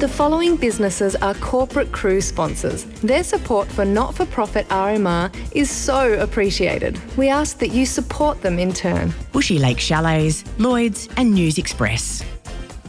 The following businesses are corporate cruise sponsors. Their support for not-for-profit RMR is so appreciated. We ask that you support them in turn. Bushy Lake Chalets, Lloyd's and News Express.